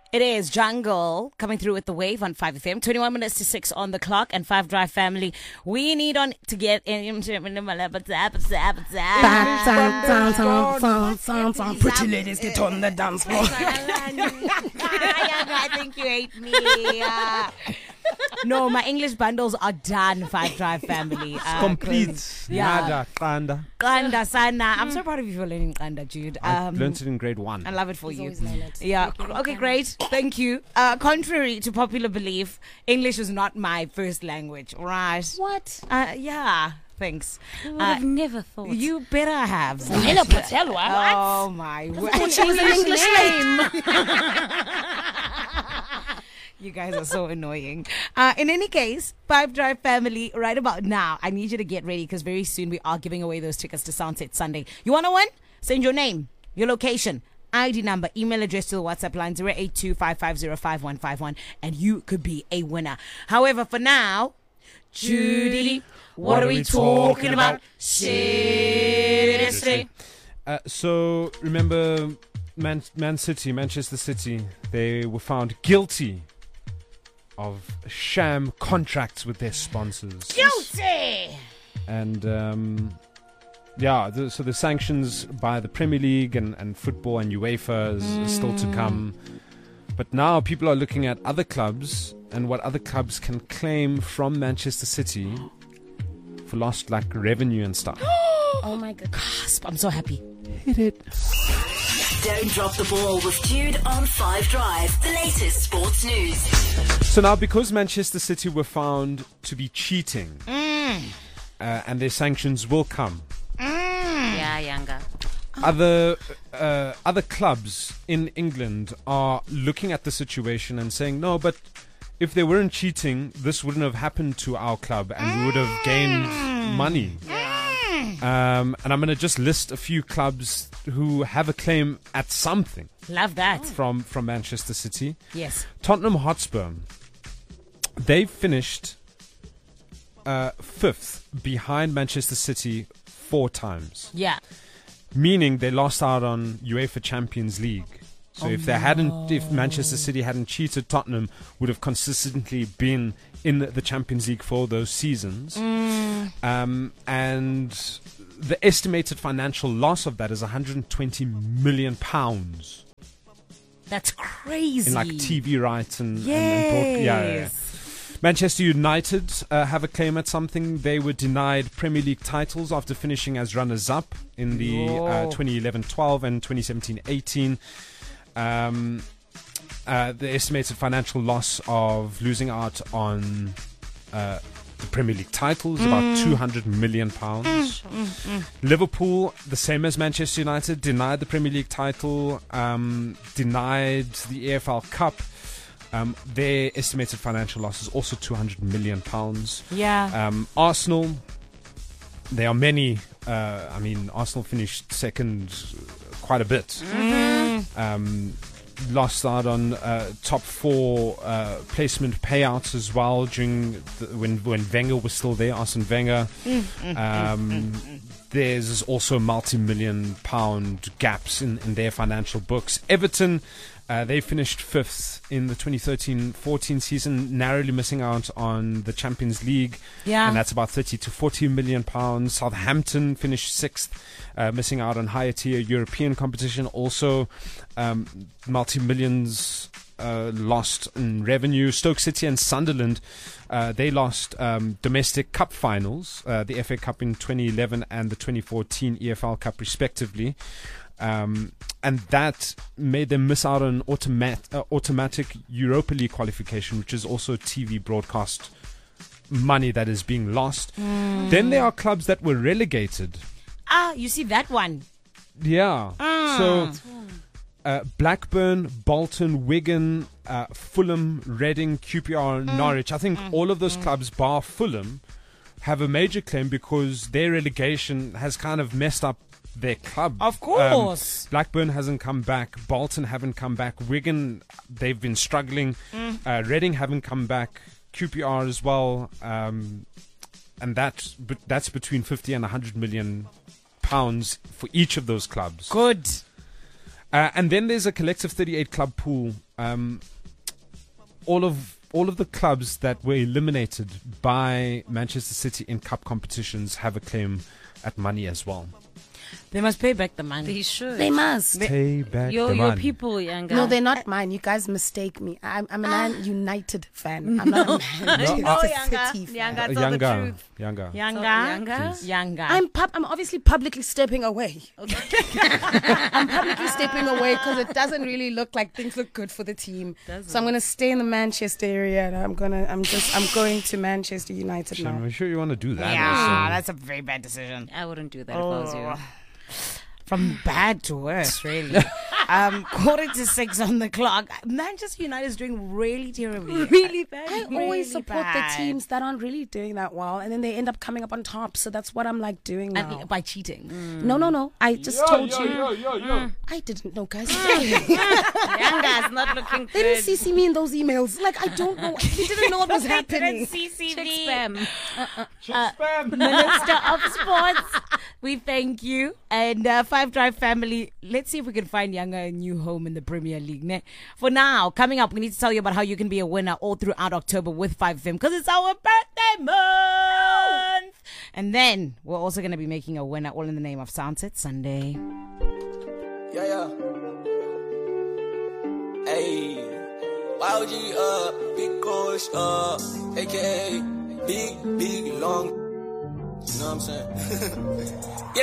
It is Jungle coming through with the wave on 5FM. 21 minutes to 6 on the clock. And 5 Drive family, we need on to get in. Pretty ladies get on the dance floor. I think you hate me. No, my English bundles are done, 5 Drive family. Complete. Yeah. Nada, Qanda sana. I'm so proud of you for learning Qanda, Jude. I learned it in grade 1. I love it for He's you. always known it. Yeah. Okay, great. Thank you. Contrary to popular belief, English is not my first language. Right. What? Yeah. Thanks. I would have never thought. You better have. Hello, Patel. What? Oh my word. She was an English name. You guys are so annoying. In any case, 5 Drive family, right about now, I need you to get ready because very soon we are giving away those tickets to Soundset Sunday. You want to win? Send your name, your location, ID number, email address to the WhatsApp line 082-550-5151 and you could be a winner. However, for now, Judy, what are we talking about? Seriously. So remember Manchester City, they were found guilty of sham contracts with their sponsors. Guilty! And so the sanctions by the Premier League and football and UEFA is still to come. But now people are looking at other clubs and what other clubs can claim from Manchester City for lost like revenue and stuff. Oh my God. Gasp, I'm so happy. Hit it. Don't drop the ball with Jude on 5 Drive, the latest sports news. So now, because Manchester City were found to be cheating, and their sanctions will come, Yeah, younger. other clubs in England are looking at the situation and saying, no, but if they weren't cheating, this wouldn't have happened to our club, and we would have gained money. And I'm going to just list a few clubs who have a claim at something Love that. from Manchester City. Yes. Tottenham Hotspur, they finished 5th behind Manchester City 4 times, Yeah. meaning they lost out on UEFA Champions League. So if Manchester City hadn't cheated, Tottenham would have consistently been in the Champions League for those seasons. And the estimated financial loss of that is £120 million That's crazy. in like TV rights and Yes. Manchester United have a claim at something. They were denied Premier League titles after finishing as runners-up in the 2011-12 and 2017-18. The estimated financial loss of losing out on the Premier League title is about £200 million. Liverpool, the same as Manchester United, denied the Premier League title, denied the EFL Cup. Their estimated financial loss is also £200 million. Yeah. Arsenal, there are many. Arsenal finished second quite a bit. Lost out on top 4 placement payouts as well during when Wenger was still there, Arsene Wenger. There's also multi-million pound gaps in their financial books. Everton, they finished 5th in the 2013-14 season, narrowly missing out on the Champions League. Yeah. And that's about 30 to 40 million pounds. Southampton finished 6th, missing out on higher tier European competition. Also, multi-millions lost in revenue. Stoke City and Sunderland, they lost domestic cup finals, the FA Cup in 2011 and the 2014 EFL Cup respectively. And that made them miss out on automatic Europa League qualification, which is also TV broadcast money that is being lost. Then there are clubs that were relegated. You see that one. Yeah. So Blackburn, Bolton, Wigan, Fulham, Reading, QPR, Norwich. I think all of those clubs, bar Fulham, have a major claim because their relegation has kind of messed up their club. Of course. Blackburn hasn't come back. Bolton haven't come back. Wigan, they've been struggling. Reading haven't come back. QPR as well. And that's between 50 and 100 million pounds for each of those clubs. Good. And then there's a collective 38 club pool all of the clubs that were eliminated by Manchester City in cup competitions have a claim at money as well. They must pay back the money. They should. They must. Pay back Your the money. people, Yanga. No, they're not mine. You guys mistake me. I'm a Man United fan. I'm not a Manchester City fan. Yanga, tell the Younger, truth. younger. Younger. I'm obviously publicly stepping away. I'm publicly stepping away because it doesn't really look like things look good for the team. So I'm gonna stay in the Manchester area and I'm going to Manchester United now. I'm sure you want to do that. Yeah, that's a very bad decision. I wouldn't do that if I was you. From bad to worse, really. 5:45 on the clock. Manchester United is doing really terribly. Really bad. I always support the teams that aren't really doing that well, and then they end up coming up on top. So that's what I'm like doing now. And by cheating. No. I just told you. I didn't know, guys. Yanga's not looking They didn't good. CC me in those emails. Like, I don't know. He didn't know what was happening. Check spam. Minister of Sports, we thank you. And 5 Drive family, let's see if we can find Younger a new home in the Premier League. Ne? For now, coming up, we need to tell you about how you can be a winner all throughout October with 5FM because it's our birthday month. And then we're also going to be making a winner all in the name of Soundset Sunday. Yeah. Hey, YOG, big coach, aka big long. You know what I'm saying?